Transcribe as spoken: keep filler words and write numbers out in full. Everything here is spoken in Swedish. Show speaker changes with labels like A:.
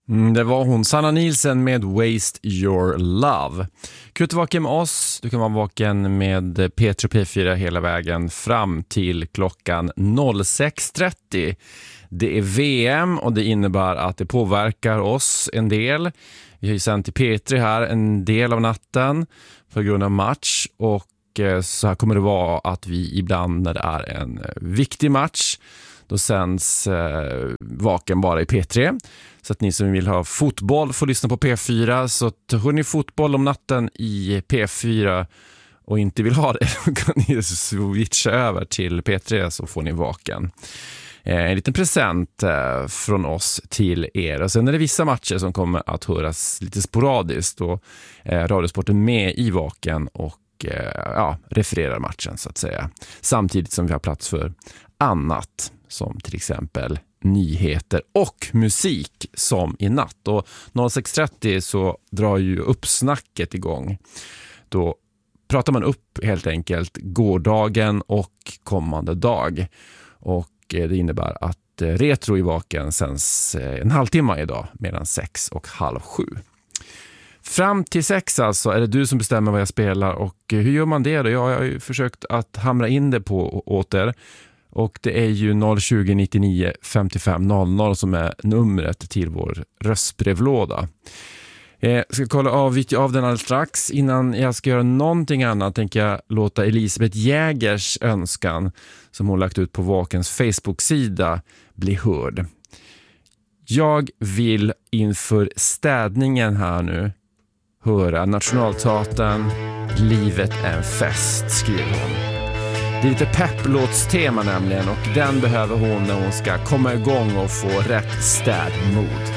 A: Mm, det var hon, Sanna Nielsen med Waste Your Love. Kul att vara med oss. Du kan vara vaken med P tre och P fyra hela vägen fram till klockan sex trettio. Det är V M och det innebär att det påverkar oss en del. Vi har ju sänt till P tre här en del av natten på grund av match, och så här kommer det vara att vi ibland när det är en viktig match, då sänds eh, vaken bara i P tre. Så att ni som vill ha fotboll får lyssna på P fyra. Så hör ni fotboll om natten i P fyra och inte vill ha det, då kan ni switcha över till P tre så får ni vaken. Eh, en liten present eh, från oss till er. Och sen är det vissa matcher som kommer att höras lite sporadiskt. Och eh, Radiosporten med i vaken och eh, ja, refererar matchen så att säga. Samtidigt som vi har plats för annat, som till exempel nyheter och musik som i natt. Och sex trettio så drar ju uppsnacket igång. Då pratar man upp helt enkelt gårdagen och kommande dag. Och det innebär att Retro i vaken sänds en halvtimme idag mellan sex och halv sju. Fram till sex alltså är det du som bestämmer vad jag spelar, och hur gör man det då? Jag har ju försökt att hamra in det på åt er. Och det är ju noll tjugo nittionio femtiofem noll noll som är numret till vår röstbrevlåda. Jag ska kolla av, av den alldeles strax. Innan jag ska göra någonting annat tänker jag låta Elisabeth Jägers önskan, som hon lagt ut på Vakens Facebook-sida, bli hörd. Jag vill inför städningen här nu höra Nationalteatern Livet är en fest, skriver hon. Det är lite pepplåtstema nämligen, och den behöver hon när hon ska komma igång och få rätt städmod.